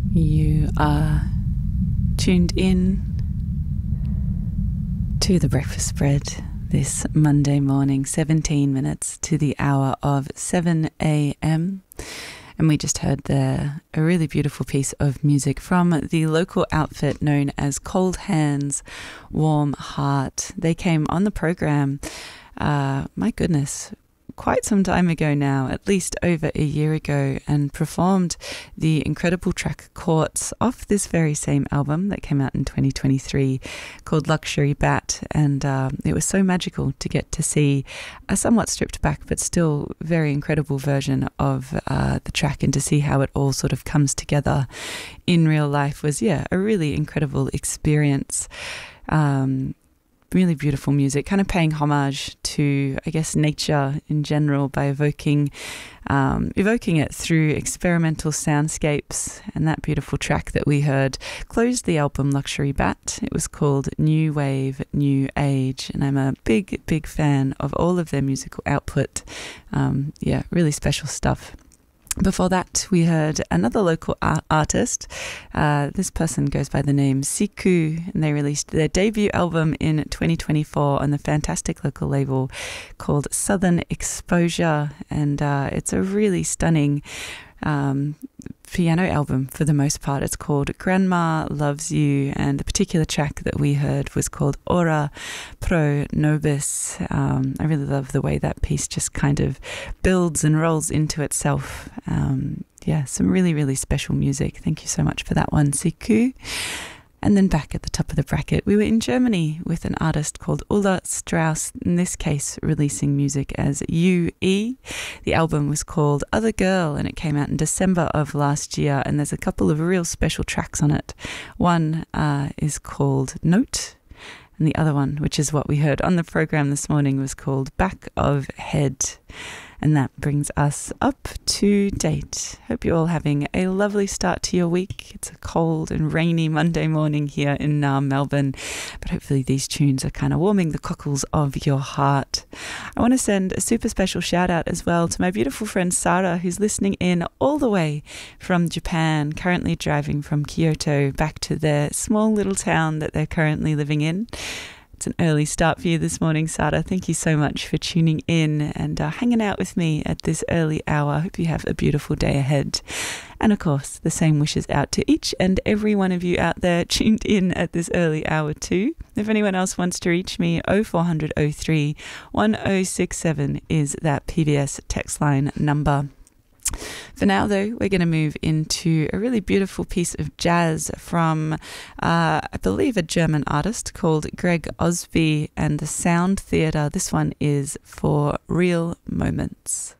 You are tuned in to the breakfast spread this Monday morning, 17 minutes to the hour of 7 a.m. And we just heard there a really beautiful piece of music from the local outfit known as Cold Hands, Warm Heart. They came on the program, my goodness, quite some time ago now, at least over a year ago, and performed the incredible track Quartz off this very same album that came out in 2023 called Luxury Bat. And it was so magical to get to see a somewhat stripped back but still very incredible version of the track, and to see how it all sort of comes together in real life was, a really incredible experience. Really beautiful music, kind of paying homage to, I guess, nature in general by evoking it through experimental soundscapes. And that beautiful track that we heard closed the album Luxury Bat. It was called New Wave, New Age, and I'm a big, big fan of all of their musical output. Really special stuff. Before that, we heard another local artist. This person goes by the name Siku, and they released their debut album in 2024 on the fantastic local label called Southern Exposure. And it's a really stunning piano album for the most part. It's called Grandma Loves You, and the particular track that we heard was called Ora Pro Nobis. I really love the way that piece just kind of builds and rolls into itself. Some really, really special music. Thank you so much for that one, Siku. And then back at the top of the bracket, we were in Germany with an artist called Ulla Strauss, in this case releasing music as UE. The album was called Other Girl, and it came out in December of last year, and there's a couple of real special tracks on it. One is called Note, and the other one, which is what we heard on the program this morning, was called Back of Head. And that brings us up to date. Hope you're all having a lovely start to your week. It's a cold and rainy Monday morning here in Melbourne, but hopefully these tunes are kind of warming the cockles of your heart. I want to send a super special shout out as well to my beautiful friend Sarah, who's listening in all the way from Japan, currently driving from Kyoto back to their small little town that they're currently living in. It's an early start for you this morning, Sada. Thank you so much for tuning in and hanging out with me at this early hour. I hope you have a beautiful day ahead. And of course, the same wishes out to each and every one of you out there tuned in at this early hour too. If anyone else wants to reach me, 0400 03 1067 is that PBS text line number. For now, though, we're going to move into a really beautiful piece of jazz from, I believe, a German artist called Greg Osby and the Sound Theatre. This one is For Real Moments.